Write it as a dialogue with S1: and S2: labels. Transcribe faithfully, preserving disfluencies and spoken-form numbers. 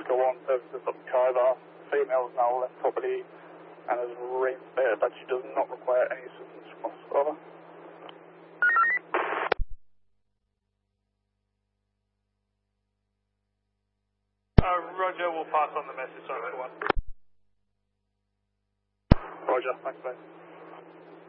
S1: go on services of Chiva. Female has now left property and has reinstated that she does not require any assistance from us. Over.
S2: Uh, Roger, we'll pass on the message. Sorry, one.
S1: Roger, thanks mate.